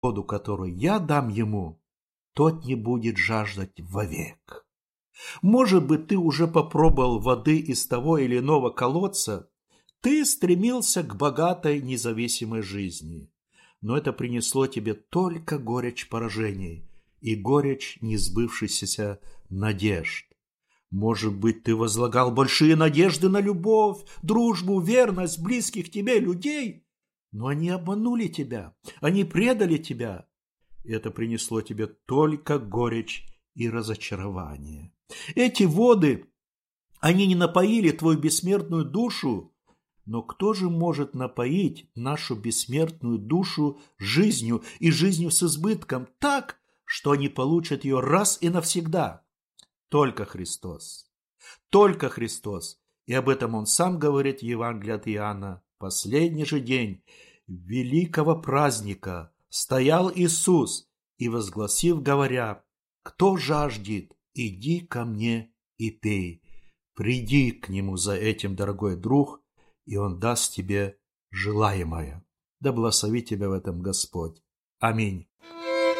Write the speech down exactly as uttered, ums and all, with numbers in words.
воду, которую я дам ему, тот не будет жаждать вовек. Может быть, ты уже попробовал воды из того или иного колодца, ты стремился к богатой независимой жизни, но это принесло тебе только горечь поражений и горечь несбывшихся надежд. Может быть, ты возлагал большие надежды на любовь, дружбу, верность близких тебе людей, но они обманули тебя, они предали тебя. Это принесло тебе только горечь и разочарование. Эти воды, они не напоили твою бессмертную душу, но кто же может напоить нашу бессмертную душу жизнью и жизнью с избытком так, что они получат ее раз и навсегда? Только Христос. Только Христос. И об этом Он сам говорит в Евангелии от Иоанна. Последний же день великого праздника стоял Иисус и, возгласив, говоря: «Кто жаждет, иди ко мне и пей». Приди к Нему за этим, дорогой друг, и Он даст тебе желаемое. Да благословит тебя в этом Господь. Аминь.